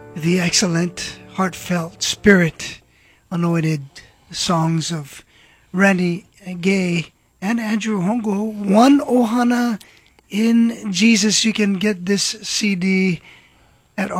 the excellent, heartfelt, spirit anointed songs of Randy Gay and Andrew Hongo. One Ohana in Jesus. You can get this CD at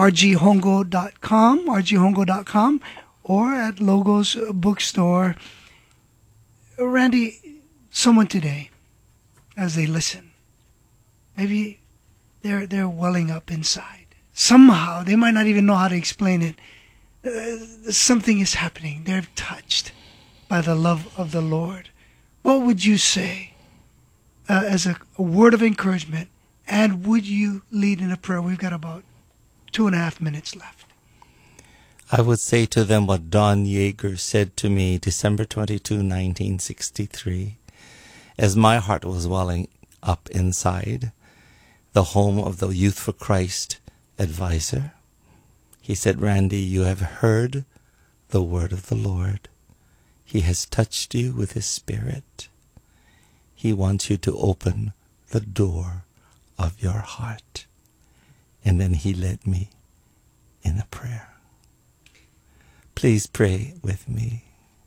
rghongo.com, or at Logos Bookstore. Randy, someone today, as they listen, maybe they're welling up inside. Somehow, they might not even know how to explain it. Something is happening. They're touched by the love of the Lord. What would you say as a word of encouragement? And would you lead in a prayer? We've got about 2.5 minutes left. I would say to them what Don Yeager said to me December 22, 1963, as my heart was welling up inside the home of the Youth for Christ advisor. He said, Randy, you have heard the word of the Lord. He has touched you with his Spirit. He wants you to open the door of your heart. And then he led me in a prayer. Please pray with me.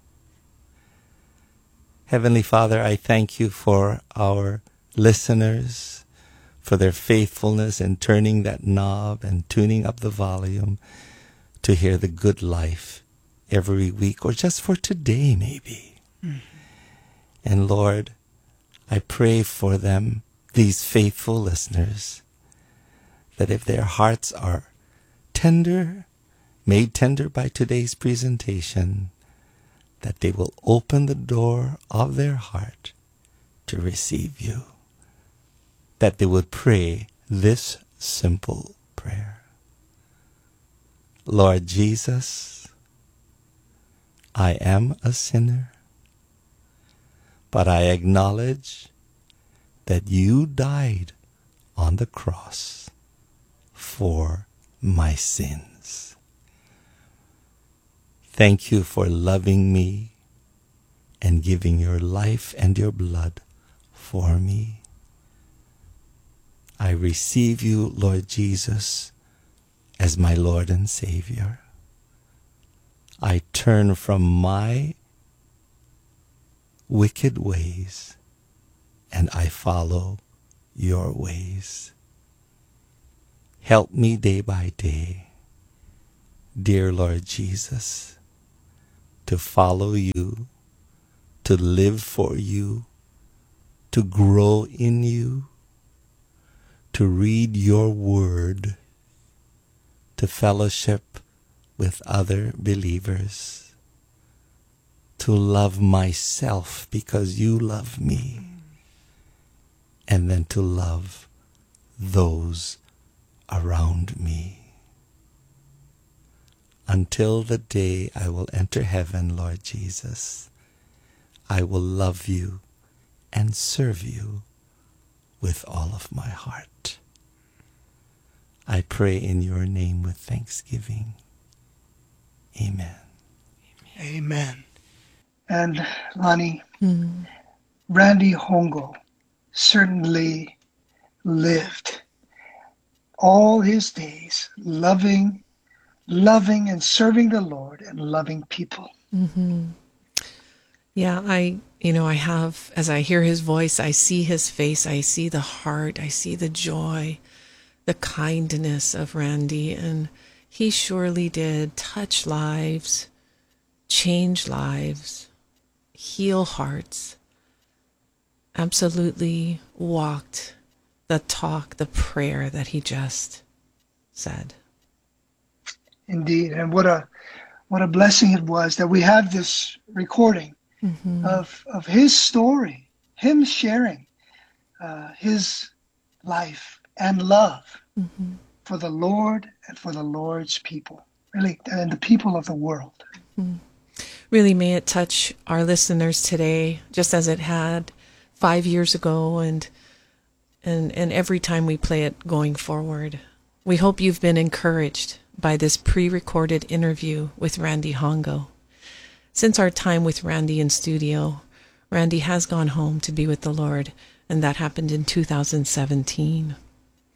Heavenly Father, I thank you for our listeners, for their faithfulness in turning that knob and tuning up the volume to hear the good life every week, or just for today maybe. Mm-hmm. And Lord, I pray for them, these faithful listeners, that if their hearts are tender, made tender by today's presentation, that they will open the door of their heart to receive you. That they would pray this simple prayer. Lord Jesus, I am a sinner, but I acknowledge that you died on the cross for my sins. Thank you for loving me and giving your life and your blood for me. I receive you, Lord Jesus, as my Lord and Savior. I turn from my wicked ways and I follow your ways. Help me day by day, dear Lord Jesus, to follow you, to live for you, to grow in you, to read your word, to fellowship with other believers, to love myself because you love me, and then to love those around me. Until the day I will enter heaven, Lord Jesus, I will love you and serve you with all of my heart. I pray in your name with thanksgiving. Amen. Amen. And Lonnie, Randy Hongo certainly lived all his days loving and serving the Lord and loving people. Mm-hmm. Yeah, I have, as I hear his voice, I see his face, I see the heart, I see the joy, the kindness of Randy, and he surely did touch lives, change lives, heal hearts, absolutely walked the talk, the prayer that he just said. Indeed, and what a blessing it was that we have this recording of his story, him sharing his life and love for the Lord and for the Lord's people, really, and the people of the world. Really, may it touch our listeners today, just as it had 5 years ago, and every time we play it going forward. We hope you've been encouraged by this pre-recorded interview with Randy Hongo. Since our time with Randy in studio, Randy has gone home to be with the Lord, and that happened in 2017.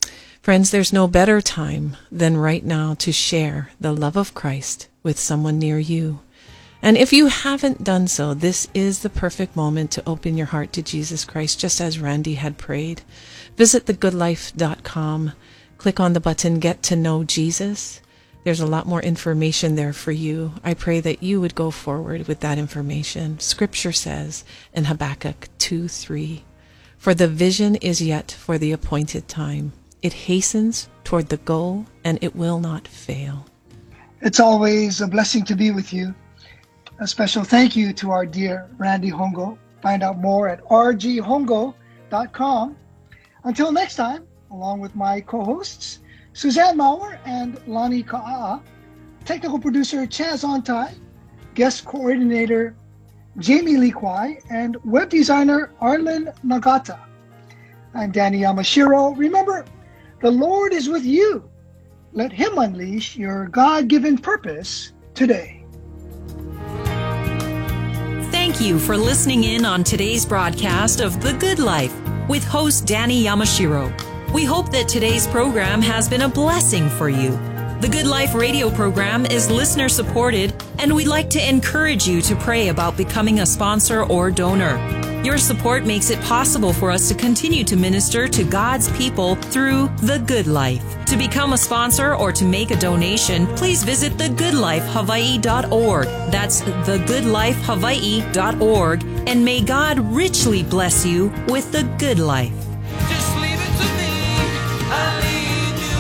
Friends, there's no better time than right now to share the love of Christ with someone near you. And if you haven't done so, this is the perfect moment to open your heart to Jesus Christ, just as Randy had prayed. Visit thegoodlife.com. Click on the button, Get to Know Jesus. There's a lot more information there for you. I pray that you would go forward with that information. Scripture says in Habakkuk 2:3, "For the vision is yet for the appointed time. It hastens toward the goal, and it will not fail." It's always a blessing to be with you. A special thank you to our dear Randy Hongo. Find out more at rghongo.com. Until next time, along with my co-hosts, Suzanne Maurer and Lonnie Ka'a'a, technical producer Chaz Ontai, guest coordinator Jamie Lee Kwai, and web designer Arlen Nagata. I'm Danny Yamashiro. Remember, the Lord is with you. Let Him unleash your God-given purpose today. Thank you for listening in on today's broadcast of The Good Life with host Danny Yamashiro. We hope that today's program has been a blessing for you. The Good Life radio program is listener supported, and we'd like to encourage you to pray about becoming a sponsor or donor. Your support makes it possible for us to continue to minister to God's people through The Good Life. To become a sponsor or to make a donation, please visit thegoodlifehawaii.org. That's thegoodlifehawaii.org. And may God richly bless you with the good life. Just leave it to me. I need you,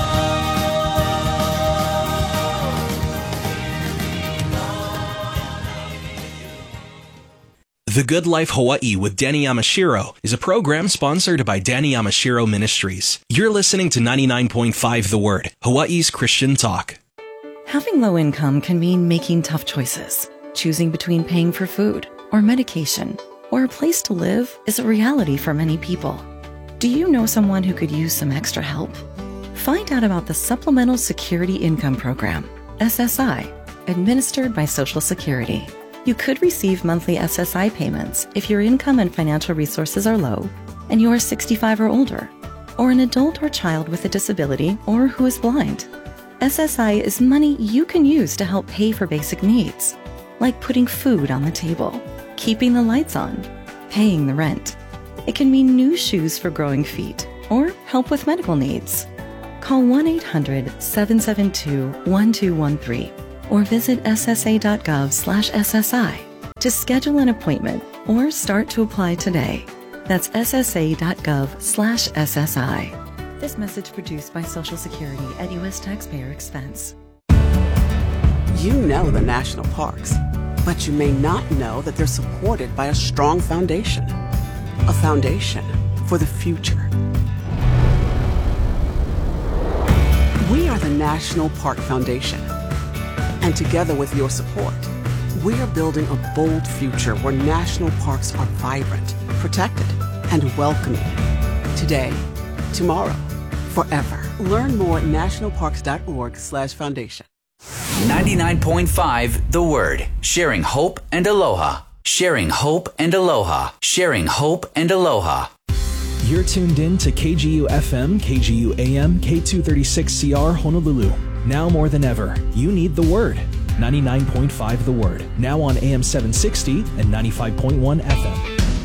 Lord. The Good Life Hawaii with Danny Yamashiro is a program sponsored by Danny Yamashiro Ministries. You're listening to 99.5 The Word, Hawaii's Christian talk. Having low income can mean making tough choices. Choosing between paying for food or medication or a place to live is a reality for many people. Do you know someone who could use some extra help? Find out about the Supplemental Security Income Program, SSI, administered by Social Security. You could receive monthly SSI payments if your income and financial resources are low and you are 65 or older, or an adult or child with a disability or who is blind. SSI is money you can use to help pay for basic needs, like putting food on the table, keeping the lights on, paying the rent. It can mean new shoes for growing feet or help with medical needs. Call 1-800-772-1213 or visit ssa.gov/SSI to schedule an appointment or start to apply today. That's ssa.gov/SSI. This message produced by Social Security at U.S. taxpayer expense. You know the national parks, but you may not know that they're supported by a strong foundation. A foundation for the future. We are the National Park Foundation. And together with your support, we are building a bold future where national parks are vibrant, protected, and welcoming. Today, tomorrow, forever. Learn more at nationalparks.org/foundation. 99.5 The Word. Sharing hope and aloha. Sharing hope and aloha. Sharing hope and aloha. You're tuned in to KGU FM, KGU AM, K236CR Honolulu. Now more than ever, you need the Word. 99.5 The Word. Now on AM 760 and 95.1 FM.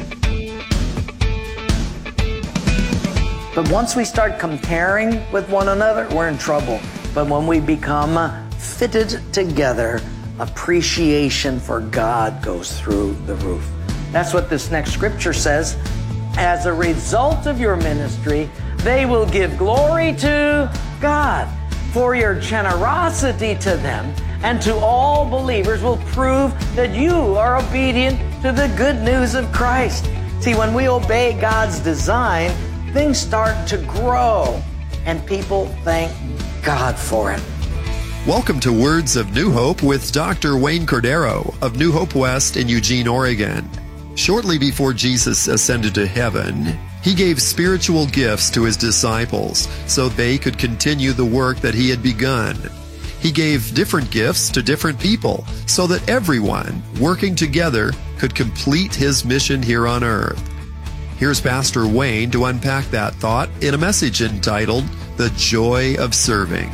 But once we start comparing with one another, we're in trouble. But when we become fitted together, appreciation for God goes through the roof. That's what this next scripture says. As a result of your ministry, they will give glory to God. For your generosity to them and to all believers will prove that you are obedient to the good news of Christ. See, when we obey God's design, things start to grow, and people thank God for it. Welcome to Words of New Hope with Dr. Wayne Cordero of New Hope West in Eugene, Oregon. Shortly before Jesus ascended to heaven, He gave spiritual gifts to His disciples so they could continue the work that He had begun. He gave different gifts to different people so that everyone working together could complete His mission here on earth. Here's Pastor Wayne to unpack that thought in a message entitled, The joy of serving.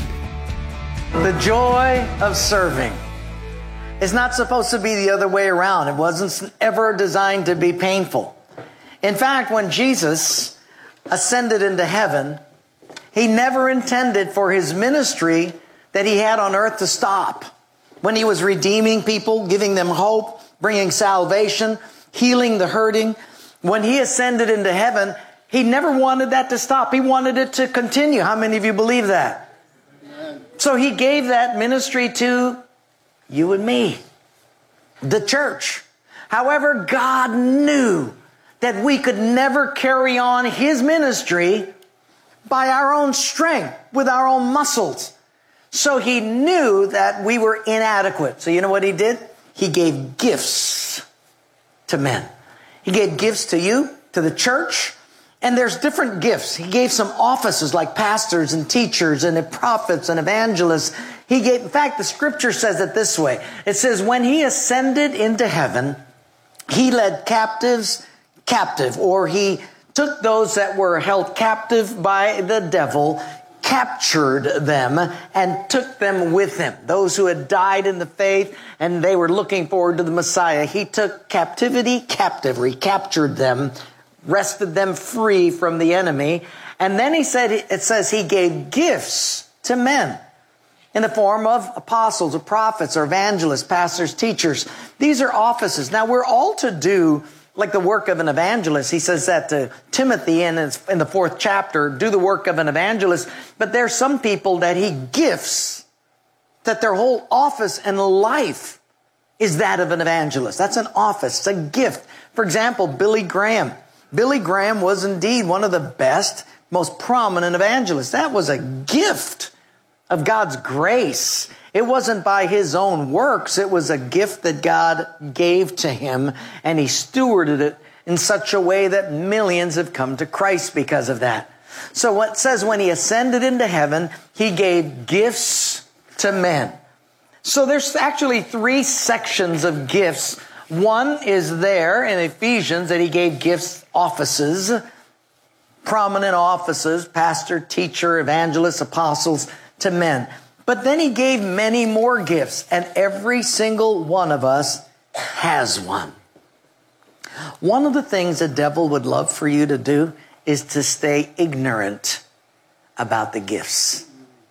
The joy of serving. It's not supposed to be the other way around. It wasn't ever designed to be painful. In fact, when Jesus ascended into heaven, he never intended for his ministry that he had on earth to stop. When he was redeeming people, giving them hope, bringing salvation, healing the hurting, when he ascended into heaven, he never wanted that to stop. He wanted it to continue. How many of you believe that? Amen. So he gave that ministry to you and me, the church. However, God knew that we could never carry on his ministry by our own strength, with our own muscles. So he knew that we were inadequate. So you know what he did? He gave gifts to men. He gave gifts to you, to the church, and there's different gifts. He gave some offices like pastors and teachers and prophets and evangelists. In fact, the scripture says it this way. It says, when he ascended into heaven, he led captives captive, or he took those that were held captive by the devil, captured them, and took them with him. Those who had died in the faith and they were looking forward to the Messiah. He took captivity captive, recaptured them, wrested them free from the enemy. And then it says he gave gifts to men in the form of apostles or prophets or evangelists, pastors, teachers. These are offices. Now we're all to do like the work of an evangelist. He says that to Timothy in the 4th chapter, do the work of an evangelist. But there's some people that he gifts that their whole office and life is that of an evangelist. That's an office. It's a gift. For example, Billy Graham. Billy Graham was indeed one of the best, most prominent evangelists. That was a gift of God's grace. It wasn't by his own works. It was a gift that God gave to him, and he stewarded it in such a way that millions have come to Christ because of that. So what it says, when he ascended into heaven, he gave gifts to men. So there's actually 3 sections of gifts. One is there in Ephesians that he gave gifts, offices, prominent offices, pastor, teacher, evangelist, apostles, to men. But then he gave many more gifts, and every single one of us has one. One of the things the devil would love for you to do is to stay ignorant about the gifts.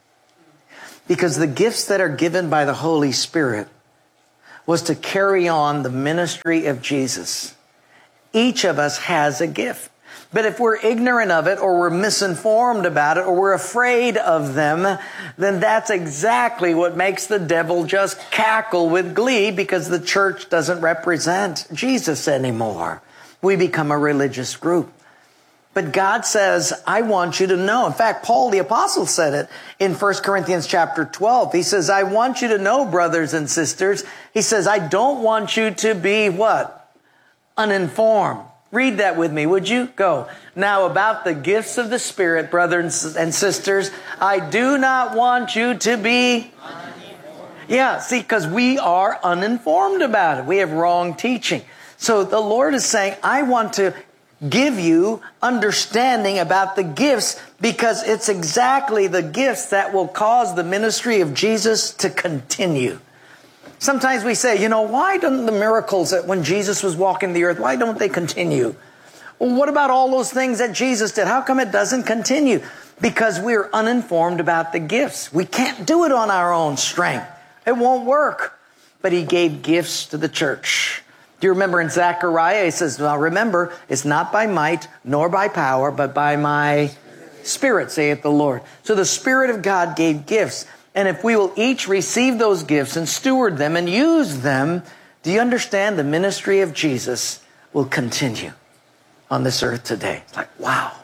Because the gifts that are given by the Holy Spirit was to carry on the ministry of Jesus. Each of us has a gift. But if we're ignorant of it, or we're misinformed about it, or we're afraid of them, then that's exactly what makes the devil just cackle with glee, because the church doesn't represent Jesus anymore. We become a religious group. But God says, I want you to know. In fact, Paul the Apostle said it in 1 Corinthians chapter 12. He says, I want you to know, brothers and sisters. He says, I don't want you to be what? Uninformed. Read that with me, would you? Go. Now about the gifts of the Spirit, brothers and sisters, I do not want you to be uninformed. Yeah, see, because we are uninformed about it. We have wrong teaching. So the Lord is saying, I want to give you understanding about the gifts, because it's exactly the gifts that will cause the ministry of Jesus to continue. Sometimes we say, why don't the miracles that when Jesus was walking the earth, why don't they continue? Well, what about all those things that Jesus did? How come it doesn't continue? Because we're uninformed about the gifts. We can't do it on our own strength. It won't work. But he gave gifts to the church. Do you remember in Zechariah, he says, now remember, it's not by might nor by power, but by my Spirit, saith the Lord. So the Spirit of God gave gifts. And if we will each receive those gifts and steward them and use them, do you understand the ministry of Jesus will continue on this earth today? It's like, wow.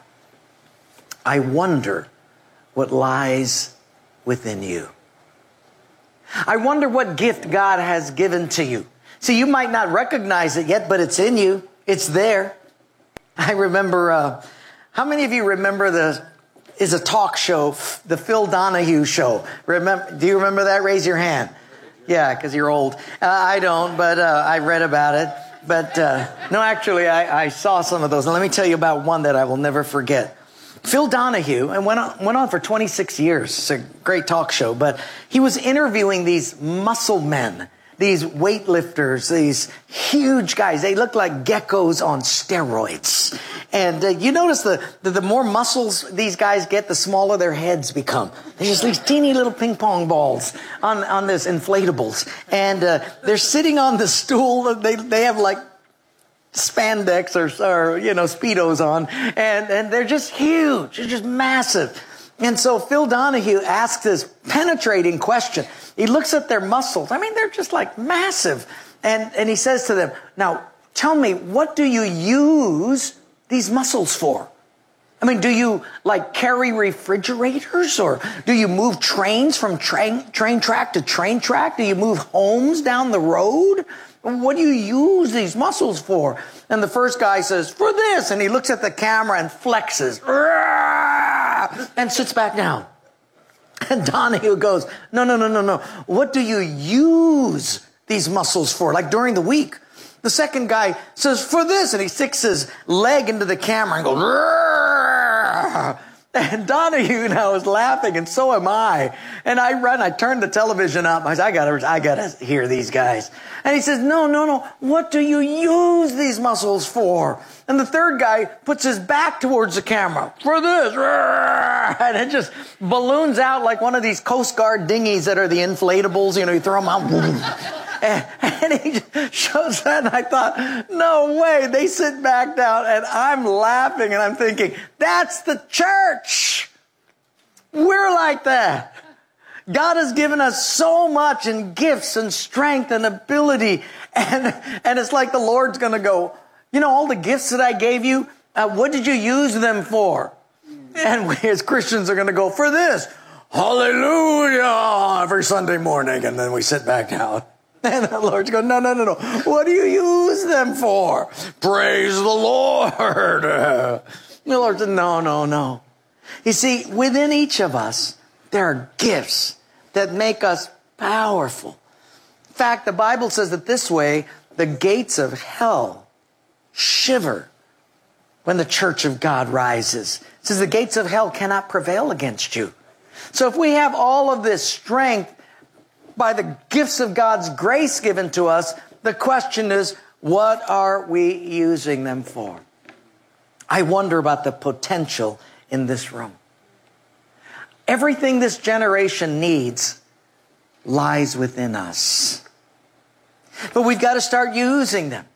I wonder what lies within you. I wonder what gift God has given to you. See, you might not recognize it yet, but it's in you. It's there. I remember, how many of you remember is a talk show, the Phil Donahue show? Do you remember that? Raise your hand. Yeah, because you're old. I don't, but I read about it. But no, actually, I saw some of those. And let me tell you about one that I will never forget. Phil Donahue, and went on for 26 years. It's a great talk show, but he was interviewing these muscle men, these weightlifters, these huge guys. They look like geckos on steroids. And you notice the more muscles these guys get, the smaller their heads become. They're just these teeny little ping pong balls on this inflatables. And they're sitting on the stool. They have like spandex or Speedos on. And they're just huge. They're just massive. And so Phil Donahue asks this penetrating question. He looks at their muscles. I mean, they're just like massive. And he says to them, now, tell me, what do you use these muscles for? I mean, do you like carry refrigerators, or do you move trains from train track to train track? Do you move homes down the road? What do you use these muscles for? And the first guy says, for this. And he looks at the camera and flexes and sits back down. And Donahue goes, no. What do you use these muscles for? Like during the week. The second guy says, for this. And he sticks his leg into the camera and goes, Rrr! And Donahue now is laughing, and so am I. And I turned the television up. I said, I gotta hear these guys. And he says, no. What do you use these muscles for? And the third guy puts his back towards the camera. For this. Rrr! And it just balloons out like one of these Coast Guard dinghies that are the inflatables. You know, you throw them out. And he just shows that, and I thought, no way. They sit back down, and I'm laughing, and I'm thinking, that's the church. We're like that. God has given us so much in gifts and strength and ability, and it's like the Lord's going to go, you know, all the gifts that I gave you, what did you use them for? And we as Christians are going to go, for this. Hallelujah! Every Sunday morning, and then we sit back down. And the Lord's going, no. What do you use them for? Praise the Lord. The Lord said, no. You see, within each of us, there are gifts that make us powerful. In fact, the Bible says it this way, the gates of hell shiver when the church of God rises. It says the gates of hell cannot prevail against you. So if we have all of this strength, by the gifts of God's grace given to us, the question is, what are we using them for? I wonder about the potential in this room. Everything this generation needs lies within us. But we've got to start using them.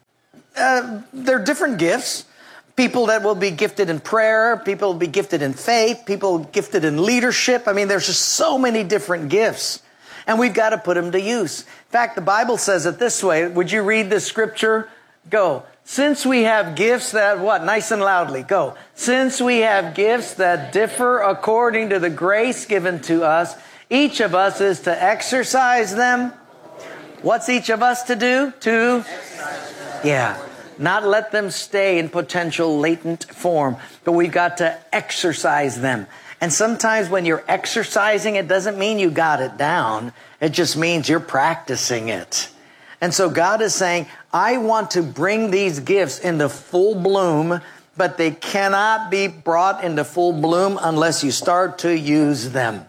They're different gifts. People that will be gifted in prayer, people will be gifted in faith, people gifted in leadership. I mean, there's just so many different gifts. And we've got to put them to use. In fact, the Bible says it this way. Would you read this scripture? Go. Since we have gifts that, what? Nice and loudly. Go. Since we have gifts that differ according to the grace given to us, each of us is to exercise them. What's each of us to do? To? Yeah. Not let them stay in potential latent form, but we've got to exercise them. And sometimes when you're exercising, it doesn't mean you got it down. It just means you're practicing it. And so God is saying, I want to bring these gifts into full bloom, but they cannot be brought into full bloom unless you start to use them.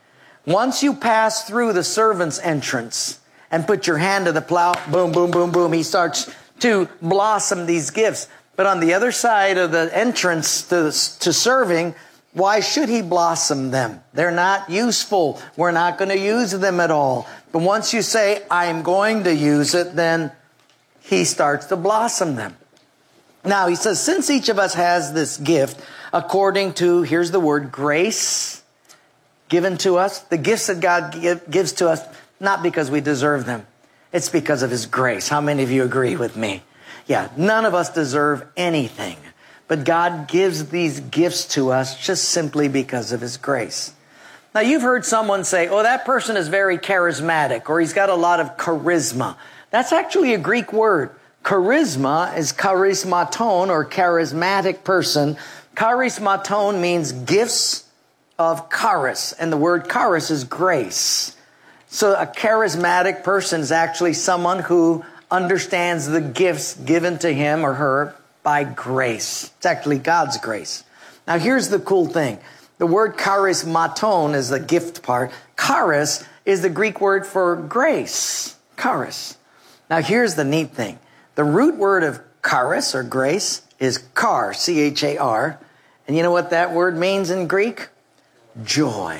Once you pass through the servant's entrance and put your hand to the plow, boom, boom, boom, boom, he starts to blossom these gifts. But on the other side of the entrance to serving, why should he blossom them? They're not useful. We're not going to use them at all. But once you say, I'm going to use it, then he starts to blossom them. Now, he says, since each of us has this gift, according to, here's the word, grace given to us, the gifts that God gives to us, not because we deserve them. It's because of his grace. How many of you agree with me? Yeah, none of us deserve anything. But God gives these gifts to us just simply because of his grace. Now, you've heard someone say, oh, that person is very charismatic, or he's got a lot of charisma. That's actually a Greek word. Charisma is charismaton, or charismatic person. Charismaton means gifts of charis, and the word charis is grace. So a charismatic person is actually someone who understands the gifts given to him or her by grace. It's actually God's grace. Now, here's the cool thing. The word charismaton is the gift part. Charis is the Greek word for grace. Charis. Now, here's the neat thing. The root word of charis, or grace, is char, C-H-A-R. And you know what that word means in Greek? Joy.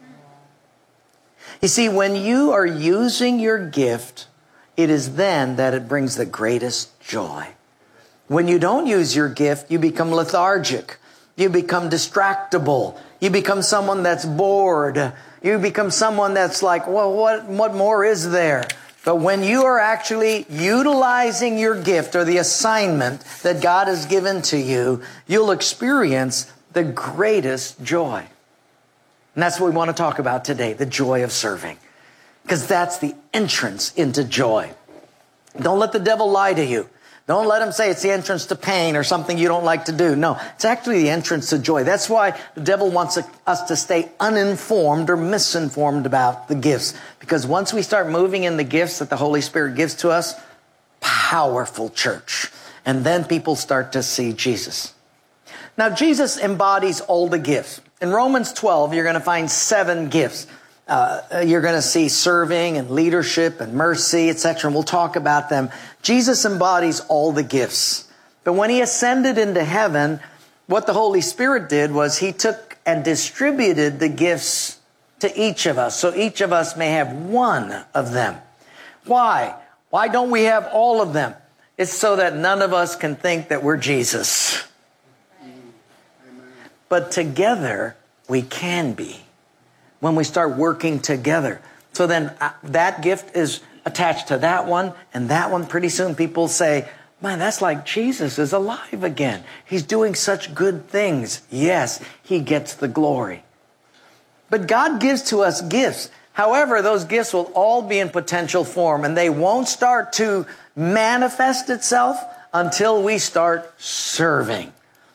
You see, when you are using your gift, it is then that it brings the greatest joy. When you don't use your gift, you become lethargic. You become distractible. You become someone that's bored. You become someone that's like, well, what more is there? But when you are actually utilizing your gift or the assignment that God has given to you, you'll experience the greatest joy. And that's what we want to talk about today, the joy of serving. Because that's the entrance into joy. Don't let the devil lie to you. Don't let him say it's the entrance to pain or something you don't like to do. No, it's actually the entrance to joy. That's why the devil wants us to stay uninformed or misinformed about the gifts. Because once we start moving in the gifts that the Holy Spirit gives to us, powerful church. And then people start to see Jesus. Now, Jesus embodies all the gifts. In Romans 12, you're going to find 7 gifts. You're going to see serving and leadership and mercy, etc. And we'll talk about them. Jesus embodies all the gifts. But when he ascended into heaven, what the Holy Spirit did was he took and distributed the gifts to each of us. So each of us may have one of them. Why? Why don't we have all of them? It's so that none of us can think that we're Jesus. But together we can be. When we start working together. So then that gift is attached to that one and that one. Pretty soon people say, man, that's like Jesus is alive again. He's doing such good things. Yes, he gets the glory. But God gives to us gifts. However, those gifts will all be in potential form and they won't start to manifest itself until we start serving.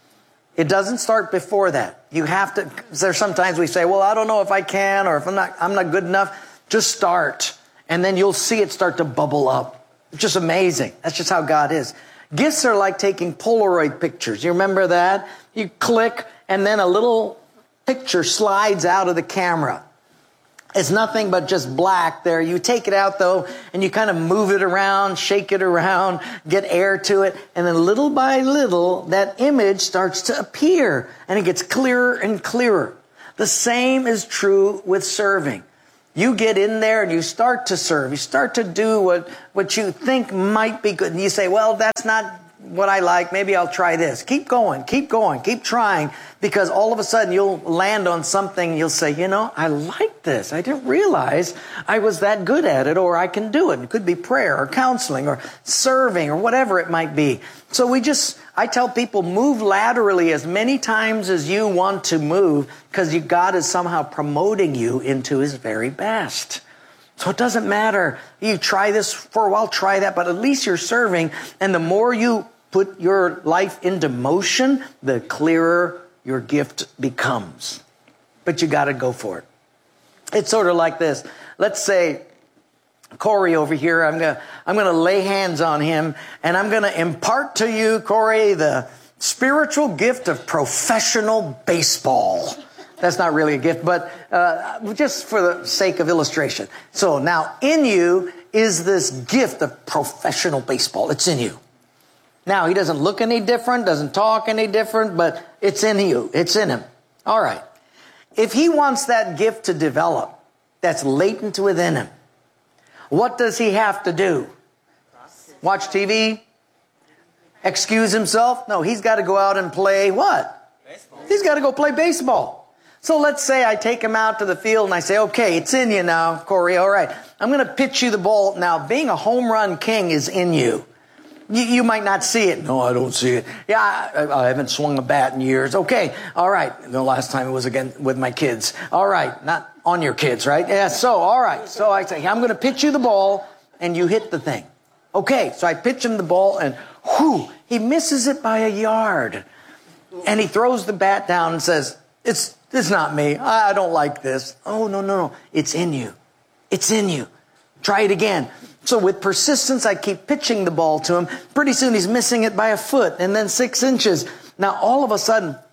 It doesn't start before that. You have to, there's sometimes we say, well, I don't know if I can, or if I'm not good enough. Just start. And then you'll see it start to bubble up. It's just amazing. That's just how God is. Gifts are like taking Polaroid pictures. You remember that? You click and then a little picture slides out of the camera. It's nothing but just black there. You take it out though, and you kind of move it around, shake it around, get air to it, and then little by little, that image starts to appear, and it gets clearer and clearer. The same is true with serving. You get in there and you start to serve. You start to do what you think might be good. And you say, well, that's not what I like. Maybe I'll try this. Keep going, keep trying. Because all of a sudden you'll land on something. You'll say, you know, I like this. I didn't realize I was that good at it, or I can do it. It could be prayer or counseling or serving or whatever it might be. So I tell people, move laterally as many times as you want to move, because God is somehow promoting you into his very best. So it doesn't matter. You try this for a while, try that, but at least you're serving. And the more you put your life into motion, the clearer your gift becomes. But you got to go for it. It's sort of like this. Let's say Corey over here, I'm going to lay hands on him, and I'm going to impart to you, Corey, the spiritual gift of professional baseball. That's not really a gift, but just for the sake of illustration. So now in you is this gift of professional baseball. It's in you. Now, he doesn't look any different, doesn't talk any different, but it's in you. It's in him. All right. If he wants that gift to develop, that's latent within him, what does he have to do? Watch TV? Excuse himself? No, he's got to go out and play what? Baseball. He's got to go play baseball. So let's say I take him out to the field and I say, okay, it's in you now, Corey. All right. I'm going to pitch you the ball. Now, being a home run king is in you. You might not see it. No, I don't see it. Yeah, I haven't swung a bat in years. Okay. All right. The last time it was again with my kids. All right. Not on your kids, right? Yeah. So, all right. So I say, I'm going to pitch you the ball and you hit the thing. Okay. So I pitch him the ball and whoo, he misses it by a yard. And he throws the bat down and says, it's not me. I don't like this. Oh, no. It's in you. It's in you. Try it again. So with persistence, I keep pitching the ball to him. Pretty soon he's missing it by a foot and then 6 inches. Now all of a sudden,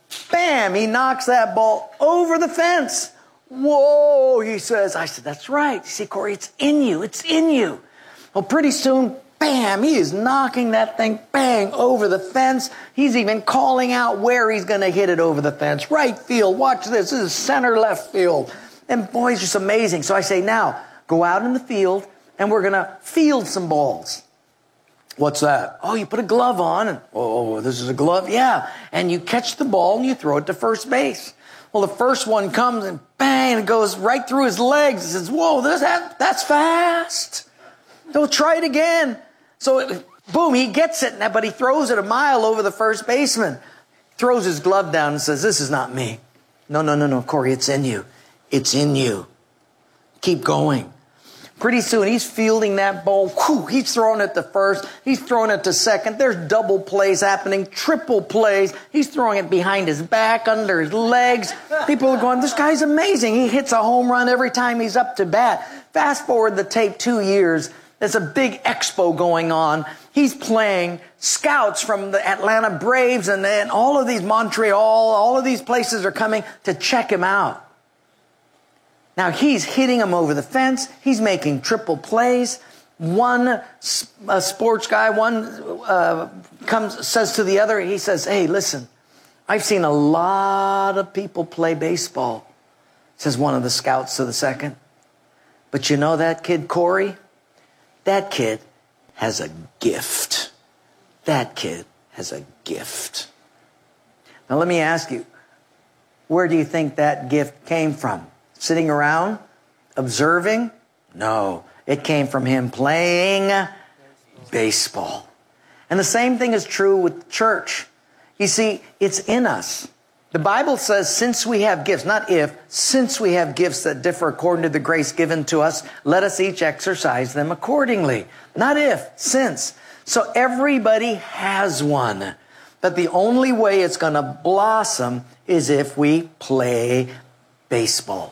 Bam! He knocks that ball over the fence. Whoa, he says. I said, that's right. You see, Corey, it's in you. It's in you. Well, pretty soon, bam, he is knocking that thing, bang, over the fence. He's even calling out where he's going to hit it over the fence. Right field. Watch this. This is center left field. And boy, it's just amazing. So I say, now, go out in the field, and we're going to field some balls. What's that? Oh, you put a glove on. And, oh, this is a glove? Yeah. And you catch the ball, and you throw it to first base. Well, the first one comes, and bang, it goes right through his legs. He says, whoa, that's fast. So we'll try it again. So, boom, he gets it, but he throws it a mile over the first baseman. Throws his glove down and says, this is not me. No, Corey, it's in you. It's in you. Keep going. Pretty soon, he's fielding that ball. Whew, he's throwing it to first. He's throwing it to second. There's double plays happening, triple plays. He's throwing it behind his back, under his legs. People are going, this guy's amazing. He hits a home run every time he's up to bat. Fast forward the tape 2 years. There's a big expo going on. He's playing. Scouts from the Atlanta Braves and all of these, Montreal, all of these places are coming to check him out. Now, he's hitting them over the fence. He's making triple plays. One sports guy, says to the other, he says, hey, listen, I've seen a lot of people play baseball, says one of the scouts to the second. But you know that kid, Corey? That kid has a gift. That kid has a gift. Now, let me ask you, where do you think that gift came from? Sitting around, observing? No, it came from him playing baseball. And the same thing is true with church. You see, it's in us. The Bible says, since we have gifts, not if, since we have gifts that differ according to the grace given to us, let us each exercise them accordingly. Not if, since. So everybody has one. But the only way it's going to blossom is if we play baseball.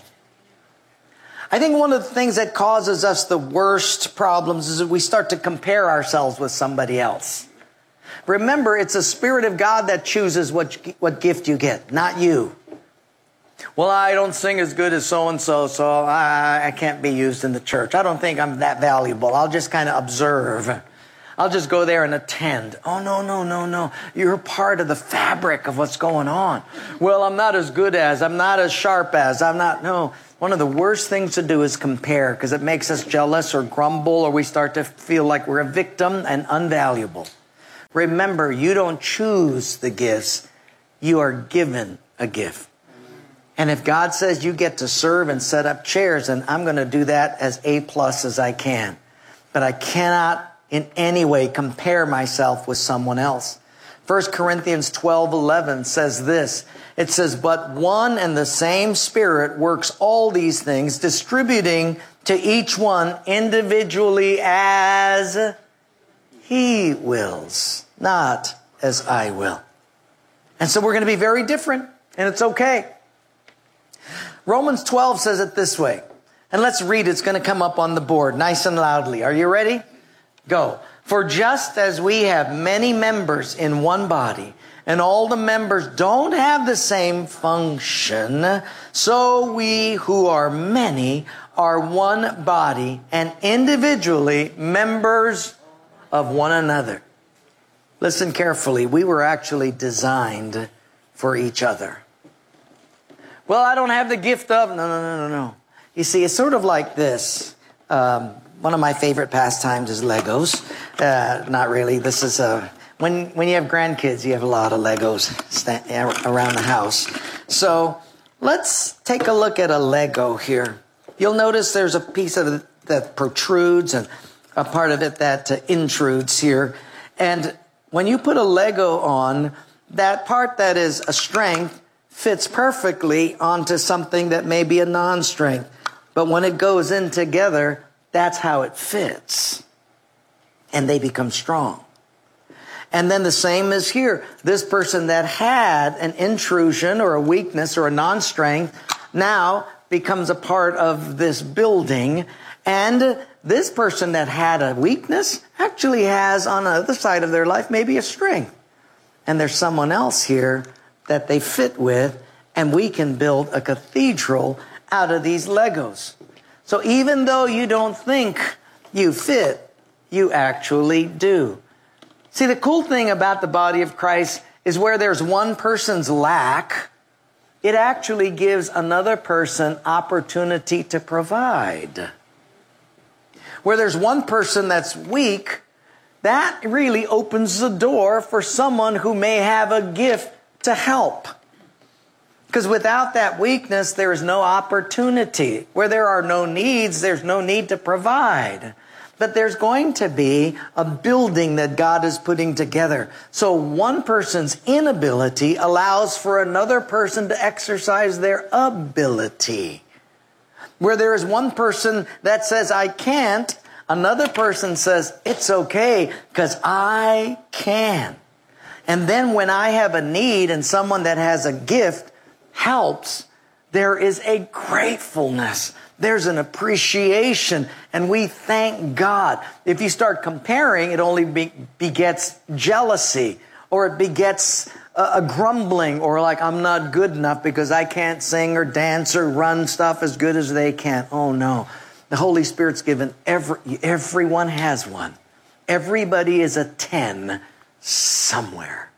I think one of the things that causes us the worst problems is that we start to compare ourselves with somebody else. Remember, it's the Spirit of God that chooses what gift you get, not you. Well, I don't sing as good as so-and-so, so I can't be used in the church. I don't think I'm that valuable. I'll just kind of observe. I'll just go there and attend. Oh, no. You're part of the fabric of what's going on. Well, I'm not as good as, I'm not as sharp as, no. One of the worst things to do is compare because it makes us jealous or grumble or we start to feel like we're a victim and unvaluable. Remember, you don't choose the gifts. You are given a gift. And if God says you get to serve and set up chairs, then I'm going to do that as A+ as I can. But I cannot in any way compare myself with someone else. 1 Corinthians 12:11 says this. It says, but one and the same Spirit works all these things, distributing to each one individually as He wills, not as I will. And so we're going to be very different, and it's okay. Romans 12 says it this way. And let's read it. It's going to come up on the board nice and loudly. Are you ready? Go. For just as we have many members in one body, and all the members don't have the same function, so we who are many are one body and individually members of one another. Listen carefully. We were actually designed for each other. Well, I don't have the gift of... No. You see, it's sort of like this. One of my favorite pastimes is Legos. Not really. This is when you have grandkids, you have a lot of Legos around the house. So let's take a look at a Lego here. You'll notice there's a piece of it that protrudes and a part of it that intrudes here. And when you put a Lego on, that part that is a strength fits perfectly onto something that may be a non-strength. But when it goes in together, that's how it fits. And they become strong. And then the same is here. This person that had an intrusion or a weakness or a non-strength now becomes a part of this building. And this person that had a weakness actually has on the other side of their life maybe a strength. And there's someone else here that they fit with, and we can build a cathedral out of these Legos. So even though you don't think you fit, you actually do. See, the cool thing about the body of Christ is where there's one person's lack, it actually gives another person opportunity to provide. Where there's one person that's weak, that really opens the door for someone who may have a gift to help. Because without that weakness, there is no opportunity. Where there are no needs, there's no need to provide. But there's going to be a building that God is putting together. So one person's inability allows for another person to exercise their ability. Where there is one person that says, I can't, another person says, it's okay, because I can. And then when I have a need and someone that has a gift helps, there is a gratefulness. There's an appreciation, and we thank God. If you start comparing, it only begets jealousy, or it begets a grumbling, or like, I'm not good enough because I can't sing or dance or run stuff as good as they can. Oh no. The Holy Spirit's given everyone has one. Everybody is a 10 somewhere.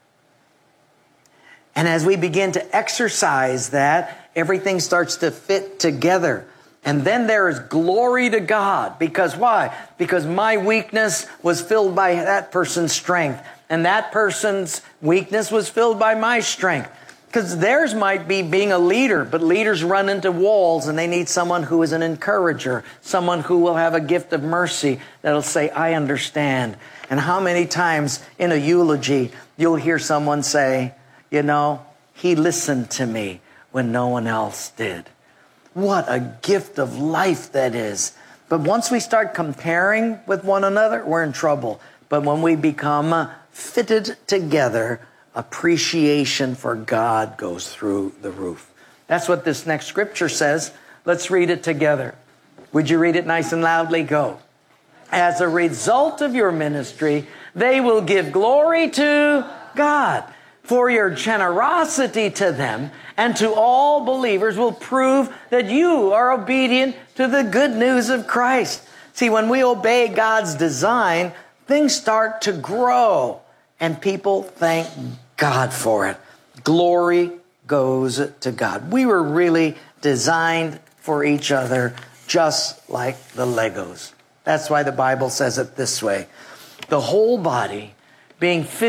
And as we begin to exercise that, everything starts to fit together. And then there is glory to God. Because why? Because my weakness was filled by that person's strength. And that person's weakness was filled by my strength. Because theirs might be being a leader, but leaders run into walls and they need someone who is an encourager, someone who will have a gift of mercy that'll say, I understand. And how many times in a eulogy you'll hear someone say, you know, he listened to me when no one else did. What a gift of life that is. But once we start comparing with one another, we're in trouble. But when we become fitted together, appreciation for God goes through the roof. That's what this next scripture says. Let's read it together. Would you read it nice and loudly? Go. As a result of your ministry, they will give glory to God. For your generosity to them and to all believers will prove that you are obedient to the good news of Christ. See, when we obey God's design, things start to grow and people thank God for it. Glory goes to God. We were really designed for each other, just like the Legos. That's why the Bible says it this way. The whole body being fitted